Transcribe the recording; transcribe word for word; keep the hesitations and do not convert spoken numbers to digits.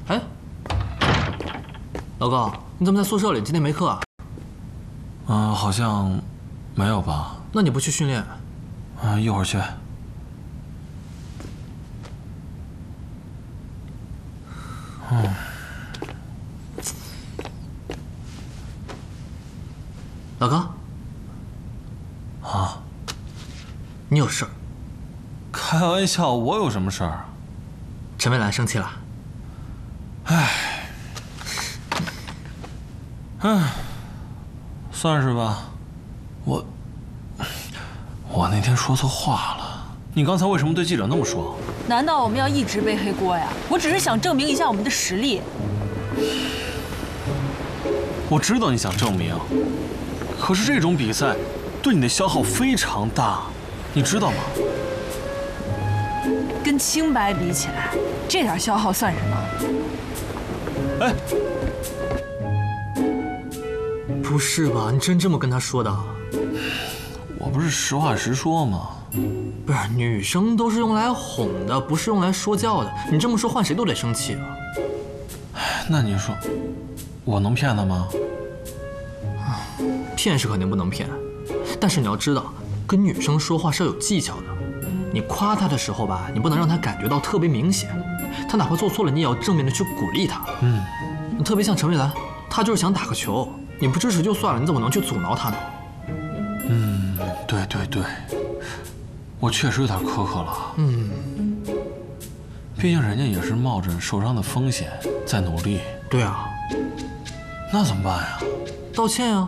哎，老高，你怎么在宿舍里？今天没课啊？ 嗯、呃，好像没有吧？ 那你不去训练？ 嗯、呃，一会儿去。嗯。 老高。 啊？ 你有事儿？ 开玩笑，我有什么事儿？ 陈蔚兰生气了。 唉，唉，算是吧。我，我那天说错话了。你刚才为什么对记者那么说？ 难道我们要一直背黑锅呀？我只是想证明一下我们的实力。 我知道你想证明，可是这种比赛对你的消耗非常大，你知道吗？ 跟清白比起来，这点消耗算什么？ 哎， 不是吧？你真这么跟他说的？ 我不是实话实说吗？ 不是，女生都是用来哄的，不是用来说教的。你这么说，换谁都得生气啊。 那你说，我能骗他吗？ 骗是肯定不能骗，但是你要知道，跟女生说话是要有技巧的。你夸她的时候吧，你不能让她感觉到特别明显。她哪怕做错了，你也要正面的去鼓励她。 嗯， 特别像陈蔚兰，她就是想打个球，你不支持就算了，你怎么能去阻挠她呢？ 嗯，对对对，我确实有点苛刻了。 嗯， 毕竟人家也是冒着受伤的风险在努力。 对啊， 那怎么办呀？ 道歉啊。